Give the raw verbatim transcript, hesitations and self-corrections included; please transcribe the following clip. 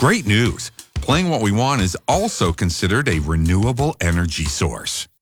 Great news! Playing What We Want is also considered a renewable energy source.